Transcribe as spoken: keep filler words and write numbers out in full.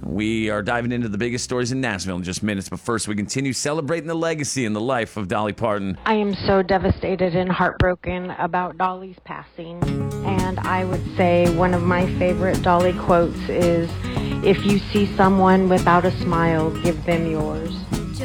We are diving into the biggest stories in Nashville in just minutes, but first we continue celebrating the legacy and the life of Dolly Parton. I am so devastated and heartbroken about Dolly's passing, and I would say one of my favorite Dolly quotes is, "If you see someone without a smile, give them yours."